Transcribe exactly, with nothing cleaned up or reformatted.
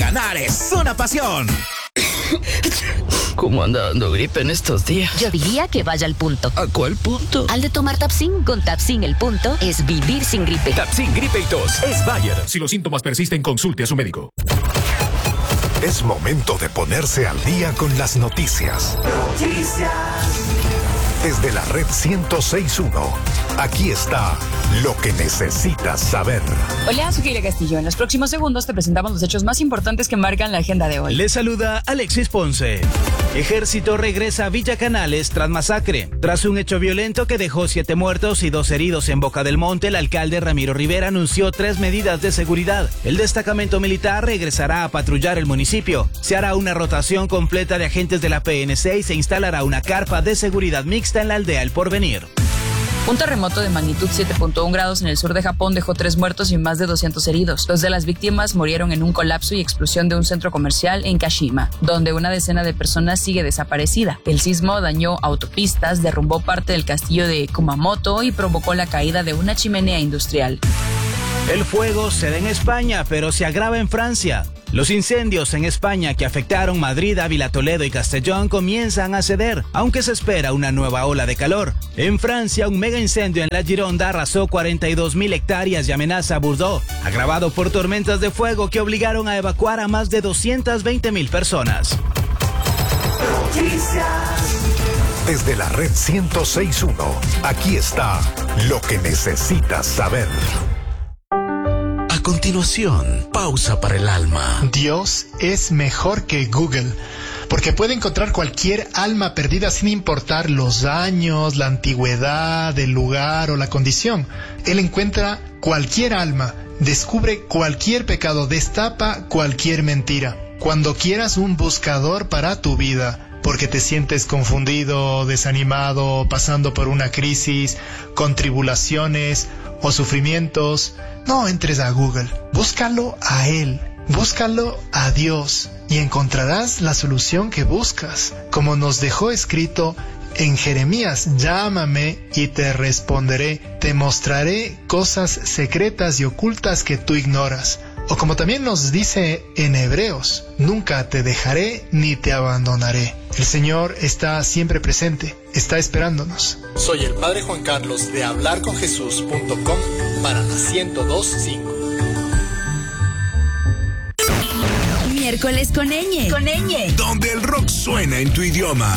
Ganar es una pasión. ¿Cómo anda dando gripe en estos días? Yo diría que vaya al punto. ¿A cuál punto? Al de tomar Tapsin. Con Tapsin el punto es vivir sin gripe. Tapsin Gripe y Tos es Bayer. Si los síntomas persisten, consulte a su médico. Es momento de ponerse al día con las noticias. Noticias. Desde la red ciento seis punto uno, aquí está lo que necesitas saber. Hola, soy Keila Castillo. En los próximos segundos te presentamos los hechos más importantes que marcan la agenda de hoy. Les saluda Alexis Ponce. Ejército regresa a Villa Canales tras masacre. Tras un hecho violento que dejó siete muertos y dos heridos en Boca del Monte, el alcalde Ramiro Rivera anunció tres medidas de seguridad. El destacamento militar regresará a patrullar el municipio. Se hará una rotación completa de agentes de la P N C y se instalará una carpa de seguridad mixta en la aldea El Porvenir. Un terremoto de magnitud siete punto uno grados en el sur de Japón dejó tres muertos y más de doscientos heridos. Dos de las víctimas murieron en un colapso y explosión de un centro comercial en Kashima, donde una decena de personas sigue desaparecida. El sismo dañó autopistas, derrumbó parte del castillo de Kumamoto y provocó la caída de una chimenea industrial. El fuego se da en España, pero se agrava en Francia. Los incendios en España que afectaron Madrid, Ávila, Toledo y Castellón comienzan a ceder, aunque se espera una nueva ola de calor. En Francia, un mega incendio en la Gironda arrasó cuarenta y dos mil hectáreas y amenaza a Bordeaux, agravado por tormentas de fuego que obligaron a evacuar a más de doscientas veinte mil personas. Desde la red ciento seis punto uno, aquí está lo que necesitas saber. A continuación, pausa para el alma. Dios es mejor que Google, porque puede encontrar cualquier alma perdida sin importar los años, la antigüedad, el lugar o la condición. Él encuentra cualquier alma, descubre cualquier pecado, destapa cualquier mentira. Cuando quieras un buscador para tu vida, porque te sientes confundido, desanimado, pasando por una crisis, con tribulaciones o sufrimientos, no entres a Google, búscalo a Él, búscalo a Dios y encontrarás la solución que buscas, como nos dejó escrito en Jeremías: llámame y te responderé, te mostraré cosas secretas y ocultas que tú ignoras. O como también nos dice en Hebreos: nunca te dejaré ni te abandonaré. El Señor está siempre presente, está esperándonos. Soy el Padre Juan Carlos de hablar con jesús punto com para la ciento dos punto cinco. Miércoles con ñ. Con ñ. Donde el rock suena en tu idioma.